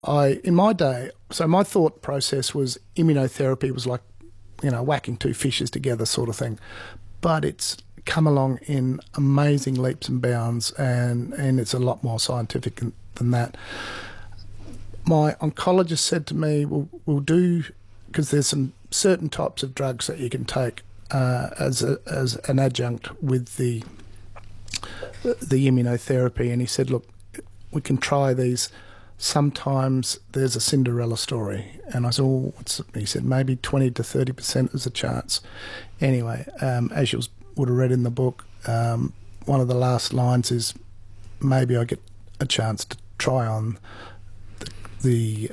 in my day, so my thought process was immunotherapy was like, whacking two fishes together sort of thing. But it's come along in amazing leaps and bounds, and it's a lot more scientific than that. My oncologist said to me, we'll do, because there's some certain types of drugs that you can take as an adjunct with the immunotherapy, and he said, look, we can try these. Sometimes there's a Cinderella story. And I said, he said, maybe 20 to 30% is a chance. Anyway, as you would have read in the book, one of the last lines is, maybe I get a chance to try on the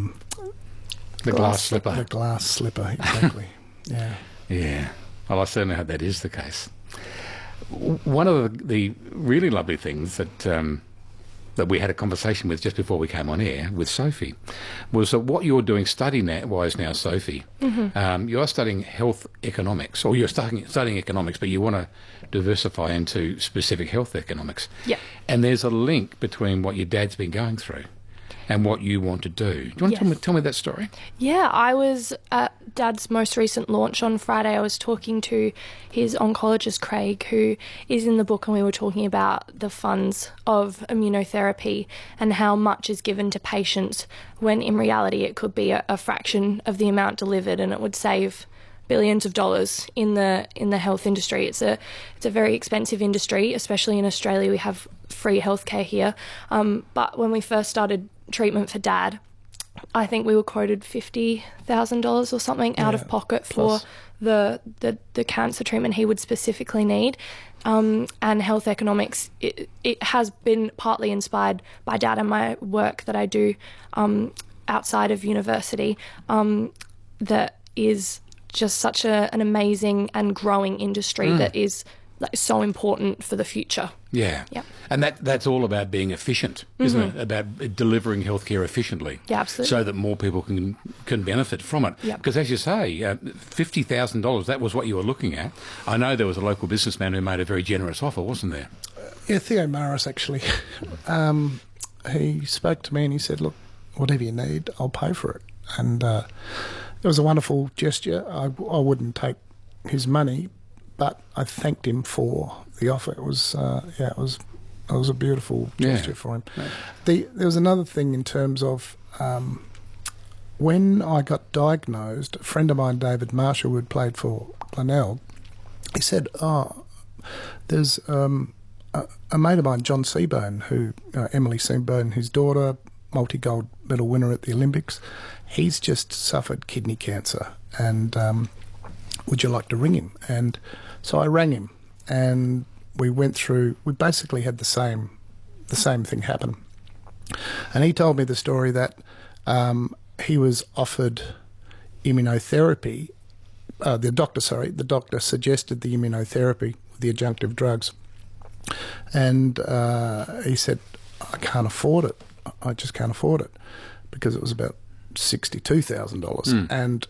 glass slipper. The glass slipper, exactly. Yeah. Yeah. Well, I certainly hope that is the case. One of the really lovely things that we had a conversation with just before we came on air with Sophie was that what you're doing study-wise now, Sophie, you're studying health economics, or you're studying economics, but you want to diversify into specific health economics. Yeah. And there's a link between what your dad's been going through and what you want to do. Do you want to tell me that story? Yeah, I was at Dad's most recent launch on Friday. I was talking to his oncologist, Craig, who is in the book, and we were talking about the funds of immunotherapy and how much is given to patients when in reality it could be a fraction of the amount delivered, and it would save billions of dollars in the health industry. It's a very expensive industry, especially in Australia. We have free healthcare here. But when we first started treatment for Dad, I think we were quoted $50,000 or something out of pocket for the cancer treatment he would specifically need. And health economics, it has been partly inspired by Dad and my work that I do outside of university, that is just such an amazing and growing industry that is so important for the future. Yeah. And that's all about being efficient, isn't it? About delivering healthcare efficiently. Yeah, absolutely. So that more people can benefit from it. Yep. Because as you say, $50,000, that was what you were looking at. I know there was a local businessman who made a very generous offer, wasn't there? Yeah, Theo Maris, actually. He spoke to me and he said, look, whatever you need, I'll pay for it. And it was a wonderful gesture. I wouldn't take his money, but I thanked him for the offer. It was, it was a beautiful gesture for him. Yeah. There was another thing in terms of when I got diagnosed, a friend of mine, David Marshall, who had played for Glenelg, he said, there's a mate of mine, John Seaburn, who Emily Seaburn, his daughter, multi-gold medal winner at the Olympics, he's just suffered kidney cancer, and would you like to ring him? And so I rang him, and we basically had the same thing happen. And he told me the story that he was offered immunotherapy. The doctor suggested the immunotherapy with the adjunctive drugs. And he said, I can't afford it. I just can't afford it, because it was about $62,000. And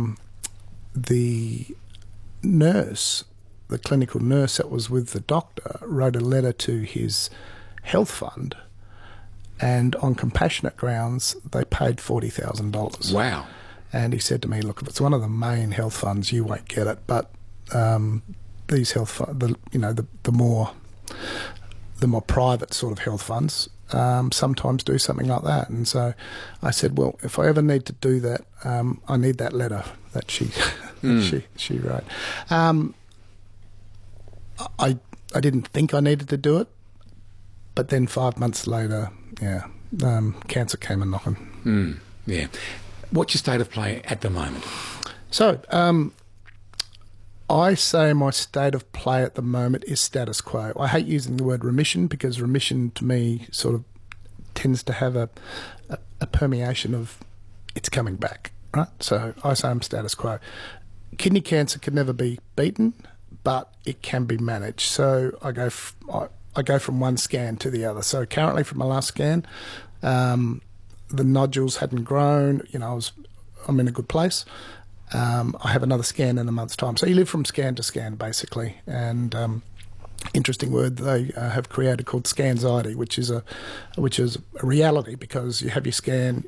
the nurse, the clinical nurse that was with the doctor, wrote a letter to his health fund, and on compassionate grounds, they paid $40,000. Wow. And he said to me, look, if it's one of the main health funds, you won't get it. But these health funds, the more private sort of health funds, sometimes do something like that. And so I said, well, if I ever need to do that, I need that letter that she she wrote. I didn't think I needed to do it, but then 5 months later, cancer came a knocking. Yeah. What's your state of play at the moment? So I say my state of play at the moment is status quo. I hate using the word remission, because remission to me sort of tends to have a permeation of it's coming back, right? So I say I'm status quo. Kidney cancer can never be beaten, but it can be managed. So I go from one scan to the other. So currently, from my last scan, the nodules hadn't grown. I'm in a good place. I have another scan in a month's time. So you live from scan to scan, basically. And interesting word they have created called scanxiety, which is a reality, because you have your scan,